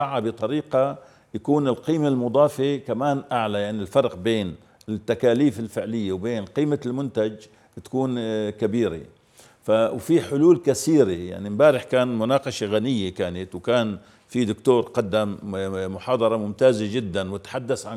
بطريقة يكون القيمة المضافة كمان أعلى، يعني الفرق بين التكاليف الفعلية وبين قيمة المنتج تكون كبيرة. وفي حلول كثيرة، يعني امبارح كان مناقشة غنية كانت، وكان في دكتور قدم محاضرة ممتازة جدا وتحدث عن